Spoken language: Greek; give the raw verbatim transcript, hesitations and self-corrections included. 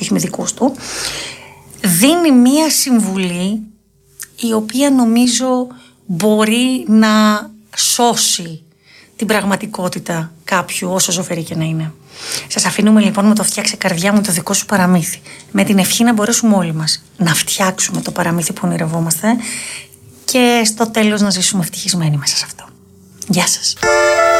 όχι με δικούς του, δίνει μία συμβουλή η οποία νομίζω μπορεί να σώσει την πραγματικότητα κάποιου, όσο ζωφερή και να είναι. Σας αφήνουμε λοιπόν με το «Φτιάξε καρδιά μου» το δικό σου παραμύθι, με την ευχή να μπορέσουμε όλοι μας να φτιάξουμε το παραμύθι που ονειρευόμαστε και στο τέλος να ζήσουμε ευτυχισμένοι μέσα σε αυτό. Γεια σας.